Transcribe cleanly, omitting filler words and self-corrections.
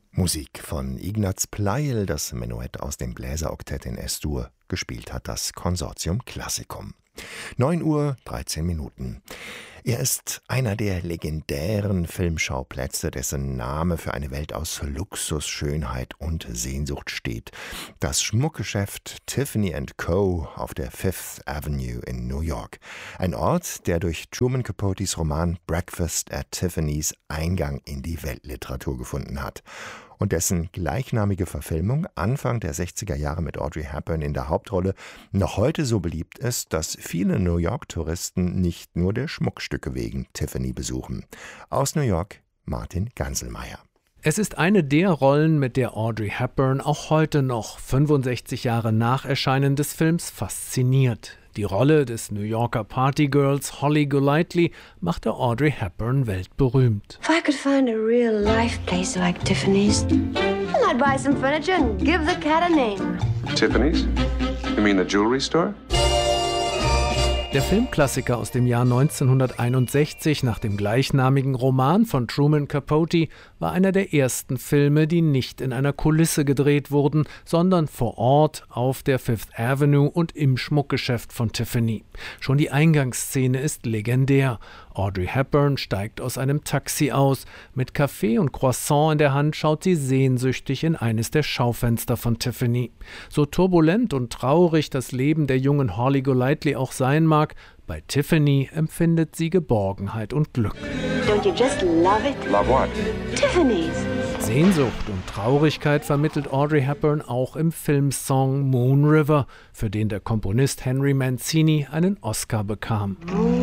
Musik von Ignaz Pleil, das Menuett aus dem Bläseroktett in S-Dur. Gespielt hat das Consortium Classicum. 9:13 Uhr. Er ist einer der legendären Filmschauplätze, dessen Name für eine Welt aus Luxus, Schönheit und Sehnsucht steht. Das Schmuckgeschäft Tiffany & Co. auf der Fifth Avenue in New York. Ein Ort, der durch Truman Capotes Roman Breakfast at Tiffany's Eingang in die Weltliteratur gefunden hat. Und dessen gleichnamige Verfilmung Anfang der 60er Jahre mit Audrey Hepburn in der Hauptrolle noch heute so beliebt ist, dass viele New York-Touristen nicht nur der Schmuckstücke wegen Tiffany besuchen. Aus New York, Martin Ganselmeier. Es ist eine der Rollen, mit der Audrey Hepburn auch heute noch, 65 Jahre nach Erscheinen des Films, fasziniert. Die Rolle des New Yorker Partygirls Holly Golightly machte Audrey Hepburn weltberühmt. If I could find a real-life place like Tiffany's, I'd buy some furniture and give the cat a name. Tiffany's? You mean the jewelry store? Der Filmklassiker aus dem Jahr 1961 nach dem gleichnamigen Roman von Truman Capote war einer der ersten Filme, die nicht in einer Kulisse gedreht wurden, sondern vor Ort auf der Fifth Avenue und im Schmuckgeschäft von Tiffany. Schon die Eingangsszene ist legendär. Audrey Hepburn steigt aus einem Taxi aus. Mit Kaffee und Croissant in der Hand schaut sie sehnsüchtig in eines der Schaufenster von Tiffany. So turbulent und traurig das Leben der jungen Holly Golightly auch sein mag, bei Tiffany empfindet sie Geborgenheit und Glück. Don't you just love it? Love what? Tiffany's. Sehnsucht und Traurigkeit vermittelt Audrey Hepburn auch im Filmsong Moon River, für den der Komponist Henry Mancini einen Oscar bekam. Moon